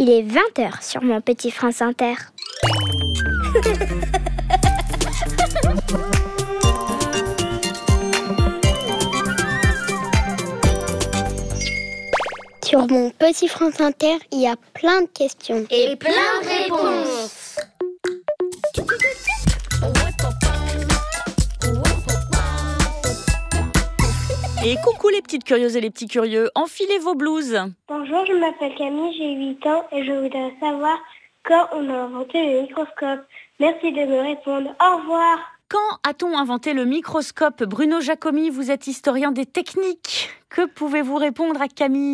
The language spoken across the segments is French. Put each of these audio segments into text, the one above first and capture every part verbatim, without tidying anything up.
Il est vingt heures sur mon petit France Inter. Sur mon petit France Inter, il y a plein de questions. Et plein de réponses. Et coucou les petites curieuses et les petits curieux, enfilez vos blouses. Bonjour, je m'appelle Camille, j'ai huit ans et je voudrais savoir quand on a inventé le microscope. Merci de me répondre. Au revoir. Quand a-t-on inventé le microscope ? Bruno Giacomi, vous êtes historien des techniques. Que pouvez-vous répondre à Camille ?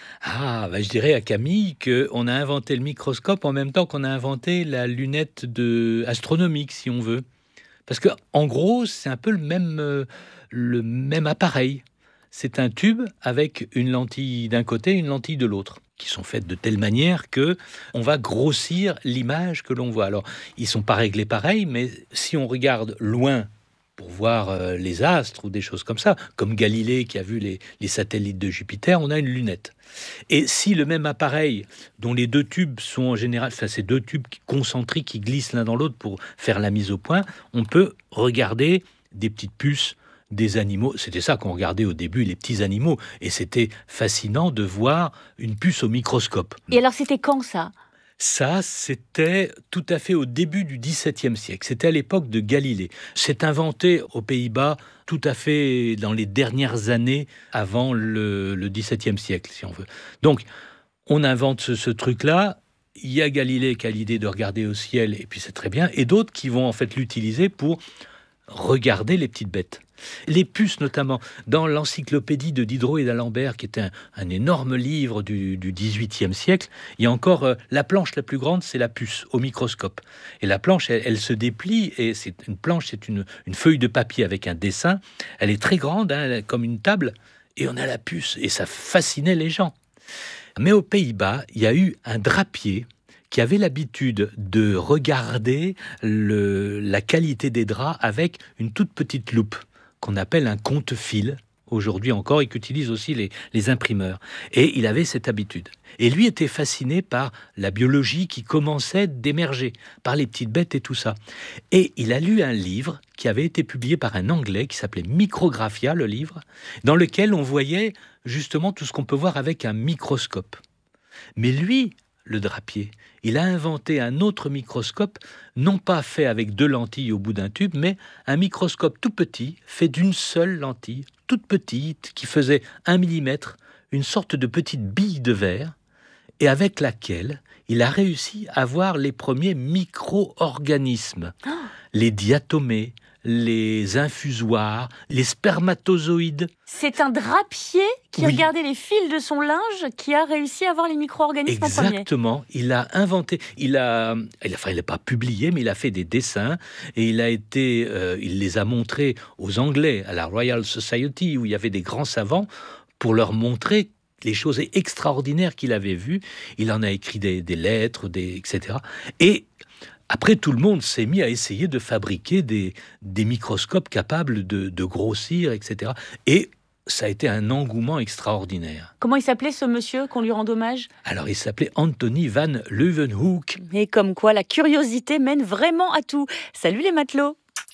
Ah, bah je dirais à Camille qu'on a inventé le microscope en même temps qu'on a inventé la lunette de... astronomique, si on veut. Parce que, en gros, c'est un peu le même, euh, le même appareil. C'est un tube avec une lentille d'un côté et une lentille de l'autre, qui sont faites de telle manière que on va grossir l'image que l'on voit. Alors, ils sont pas réglés pareil, mais si on regarde loin pour voir euh, les astres ou des choses comme ça, comme Galilée qui a vu les, les satellites de Jupiter, on a une lunette. Et si le même appareil, dont les deux tubes sont en général, enfin ces deux tubes concentriques qui glissent l'un dans l'autre pour faire la mise au point, on peut regarder des petites puces, des animaux. C'était ça qu'on regardait au début, les petits animaux. Et c'était fascinant de voir une puce au microscope. Et alors c'était quand ça ? Ça, c'était tout à fait au début du dix-septième siècle. C'était à l'époque de Galilée. C'est inventé aux Pays-Bas tout à fait dans les dernières années avant le, le dix-septième siècle, si on veut. Donc, on invente ce, ce truc-là. Il y a Galilée qui a l'idée de regarder au ciel, et puis c'est très bien. Et d'autres qui vont en fait l'utiliser pour regarder les petites bêtes. Les puces, notamment, dans l'encyclopédie de Diderot et d'Alembert, qui est un, un énorme livre du, du dix-huitième siècle, il y a encore euh, la planche la plus grande, c'est la puce au microscope. Et la planche, elle, elle se déplie, et c'est une planche, c'est une, une feuille de papier avec un dessin. Elle est très grande, hein, comme une table, et on a la puce, et ça fascinait les gens. Mais aux Pays-Bas, il y a eu un drapier qui avait l'habitude de regarder le, la qualité des draps avec une toute petite loupe, qu'on appelle un compte-fil, aujourd'hui encore, et qu'utilisent aussi les, les imprimeurs. Et il avait cette habitude. Et lui était fasciné par la biologie qui commençait d'émerger, par les petites bêtes et tout ça. Et il a lu un livre qui avait été publié par un Anglais, qui s'appelait Micrographia, le livre, dans lequel on voyait justement tout ce qu'on peut voir avec un microscope. Mais lui, le drapier, il a inventé un autre microscope, non pas fait avec deux lentilles au bout d'un tube, mais un microscope tout petit, fait d'une seule lentille, toute petite, qui faisait un millimètre, une sorte de petite bille de verre, et avec laquelle il a réussi à voir les premiers micro-organismes, oh. les diatomées, les infusoires, les spermatozoïdes. C'est un drapier qui oui. regardait les fils de son linge qui a réussi à voir les micro-organismes en premier. Exactement. Il a inventé, il a, il a, enfin, il n'a pas publié, mais il a fait des dessins et il a été, euh, il les a montrés aux Anglais, à la Royal Society, où il y avait des grands savants, pour leur montrer les choses extraordinaires qu'il avait vues. Il en a écrit des, des lettres, des, et cetera. Et après, tout le monde s'est mis à essayer de fabriquer des, des microscopes capables de, de grossir, et cetera. Et ça a été un engouement extraordinaire. Comment il s'appelait ce monsieur qu'on lui rend hommage ? Alors, il s'appelait Anthony van Leeuwenhoek. Et comme quoi, la curiosité mène vraiment à tout. Salut les matelots !